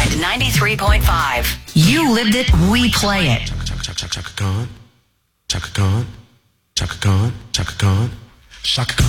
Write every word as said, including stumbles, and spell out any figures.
Red ninety-three point five. You lived it, we play it. Chaka, chaka, chaka, chaka Khan. Chaka Khan. Chaka Khan. Chaka Khan. Chaka Khan.